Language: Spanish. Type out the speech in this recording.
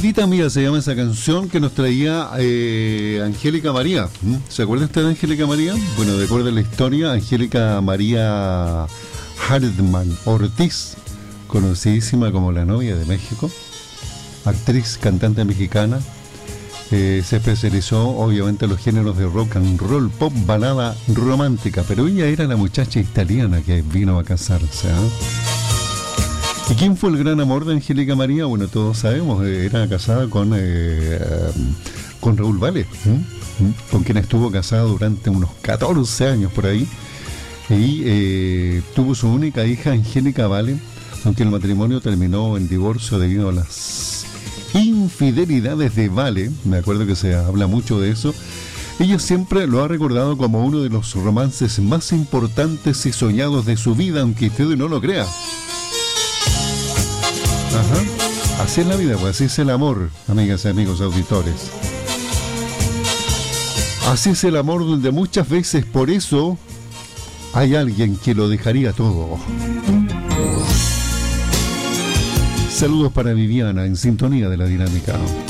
Maldita Mía se llama esa canción que nos traía Angélica María. ¿Se acuerda usted de Angélica María? Bueno, de acuerdo a la historia, Angélica María Hartman Ortiz, conocidísima como la novia de México, actriz, cantante mexicana, se especializó obviamente en los géneros de rock and roll, pop, balada romántica, pero ella era la muchacha italiana que vino a casarse, ¿Y quién fue el gran amor de Angélica María? Bueno, todos sabemos, era casada con Raúl Vale, con quien estuvo casada durante unos 14 años por ahí, y tuvo su única hija, Angélica Vale, aunque el matrimonio terminó en divorcio debido a las infidelidades de Vale. Me acuerdo que se habla mucho de eso. Ella siempre lo ha recordado como uno de los romances más importantes y soñados de su vida, aunque usted no lo crea. Ajá. Así es la vida, pues así es el amor, amigas y amigos auditores. Así es el amor, donde muchas veces por eso hay alguien que lo dejaría todo. Saludos para Viviana, en sintonía de la dinámica.